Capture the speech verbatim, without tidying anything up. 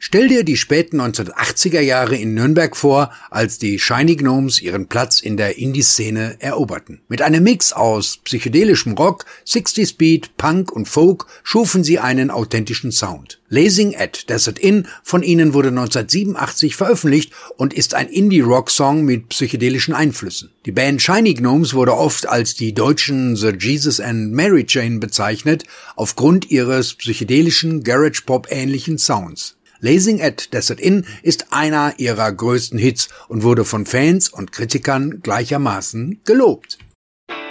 Stell dir die späten neunzehnhundertachtziger Jahre in Nürnberg vor, als die Shiny Gnomes ihren Platz in der Indie-Szene eroberten. Mit einem Mix aus psychedelischem Rock, sechziger Beat, Punk und Folk schufen sie einen authentischen Sound. Lazing at Desert Inn von ihnen wurde neunzehnhundertsiebenundachtzig veröffentlicht und ist ein Indie-Rock-Song mit psychedelischen Einflüssen. Die Band Shiny Gnomes wurde oft als die deutschen The Jesus and Mary Chain bezeichnet, aufgrund ihres psychedelischen Garage-Pop-ähnlichen Sounds. Lazing at Desert Inn ist einer ihrer größten Hits und wurde von Fans und Kritikern gleichermaßen gelobt.